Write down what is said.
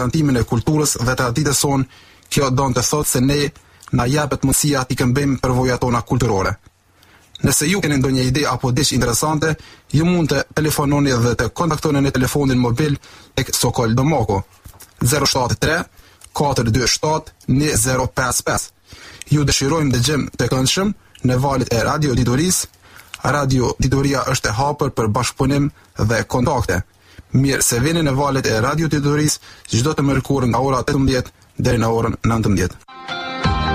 garantimin e kulturës dhe traditës sonë, kjo don të thotë se ne na japet mundësia t'i këmbejmë përvojat tona kulturore. Nëse ju keni ndonjë ide apo diçka interesante, ju mund të telefononi dhe të kontaktoni në telefonin mobil tek Sokol Domoko 073 427 2055. Ju dëshirojmë dëgjem të këndshëm në valët e Radio Ditoris. Radio Ditoria është e hapur për bashkëpunim dhe kontakte. Mirë se vini në valët e Radio Ditoris çdo të mërkurë nga ora 18 deri në orën 19.